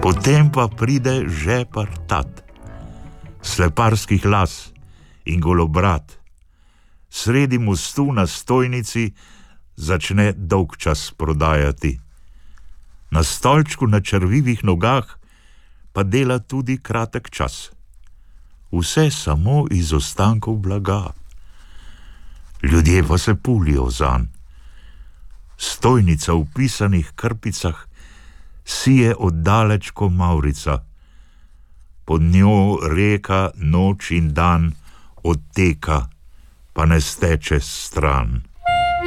Potem pa pride žepar tat, sleparskih las in golobrat. Sredi mostu na stojnici začne dolgčas prodajati. Na stolčku na črvivih nogah pa dela tudi kratek čas. Vse samo iz ostankov blaga. Ljudje pa se pulijo zanj. Stojnica v pisanih krpicah sije oddaleč ko mavrica. Pod njo reka noč in dan odteka, pa ne steče stran.